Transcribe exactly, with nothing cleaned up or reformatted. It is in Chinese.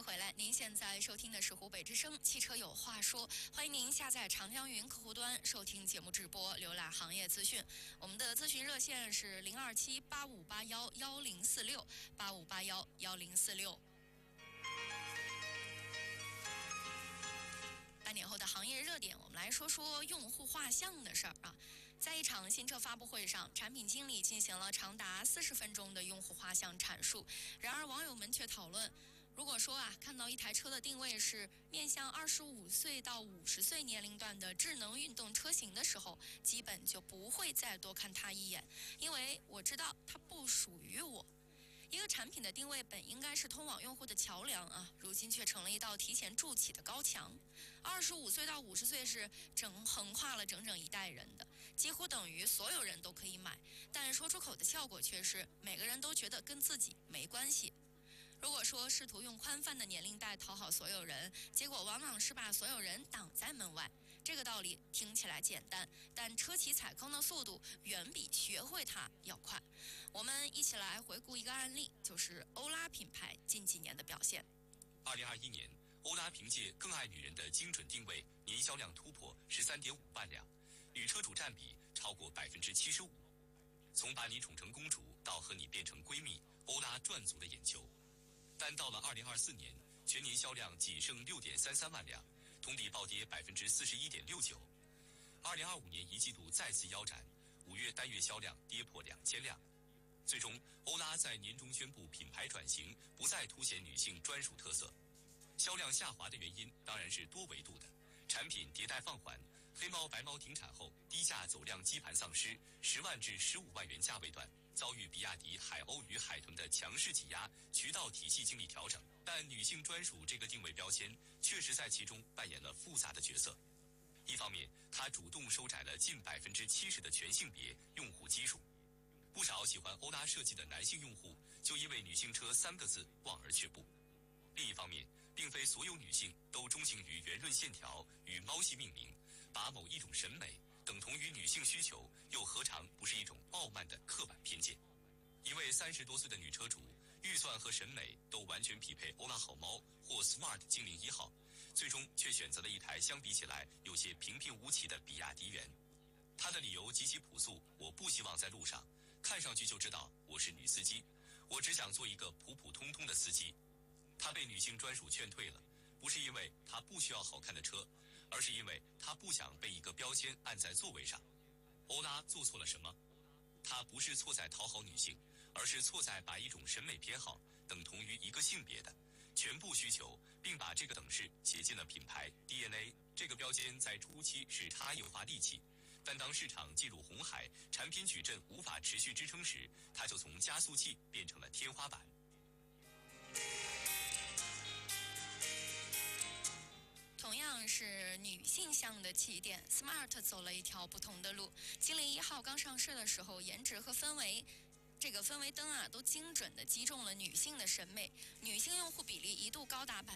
迎回来，您现在收听的是湖北之声汽车有话说，欢迎您下载长江云客户端收听节目直播，浏览行业资讯。我们的咨询热线是零二七八五八幺幺零四六八五八幺幺零四六。半点后的行业热点，我们来说说用户画像的事儿啊。在一场新车发布会上，产品经理进行了长达四十分钟的用户画像阐述。然而，网友们却讨论，如果说啊，看到一台车的定位是面向二十五岁到五十岁年龄段的智能运动车型的时候，基本就不会再多看它一眼，因为我知道它不属于我。一个产品的定位本应该是通往用户的桥梁啊，如今却成了一道提前筑起的高墙。二十五岁到五十岁是整横跨了整整一代人的，几乎等于所有人都可以买，但说出口的效果却是每个人都觉得跟自己没关系。如果说试图用宽泛的年龄带讨好所有人，结果往往是把所有人挡在门外。这个道理听起来简单，但车企踩坑的速度远比学会它要快。我们一起来回顾一个案例，就是欧拉品牌近几年的表现。 二零二一年，欧拉凭借更爱女人的精准定位，年销量突破十三点五万辆，女车主占比超过百分之七十五。从把你宠成公主到和你变成闺蜜，欧拉赚足了眼球。但到了二零二四年，全年销量仅剩六点三三万辆，同比暴跌百分之四十一点六九。二零二五年一季度再次腰斩，五月单月销量跌破两千辆。最终，欧拉在年中宣布品牌转型，不再凸显女性专属特色。销量下滑的原因当然是多维度的，产品迭代放缓，黑猫白猫停产后，低价走量基盘丧失，十万至十五万元价位段遭遇比亚迪海鸥与海豚的强势挤压，渠道体系经历调整。但女性专属这个定位标签确实在其中扮演了复杂的角色。一方面，它主动收窄了近百分之七十的全性别用户基数，不少喜欢欧拉设计的男性用户就因为女性车三个字望而却步。另一方面，并非所有女性都钟情于圆润线条与猫系命名，把某一种审美等同于女性需求，又何尝不是一种傲慢的刻板偏见？一位三十多岁的女车主，预算和审美都完全匹配欧拉好猫或 Smart 精灵一号，最终却选择了一台相比起来有些平平无奇的比亚迪元。她的理由极其朴素：我不希望在路上看上去就知道我是女司机，我只想做一个普普通通的司机。她被女性专属劝退了，不是因为她不需要好看的车，而是因为她不想被一个标签按在座位上。欧拉做错了什么？它不是错在讨好女性，而是错在把一种审美偏好等同于一个性别的全部需求，并把这个等式写进了品牌 D N A。 这个标签在初期是差异化利器，但当市场进入红海，产品矩阵无法持续支撑时，它就从加速器变成了天花板。 同样是女性向的起点 ，Smart 走了一条不同的路。精灵一号刚上市的时候，颜值和氛围，这个氛围灯啊，都精准地击中了女性的审美，女性用户比例一度高达百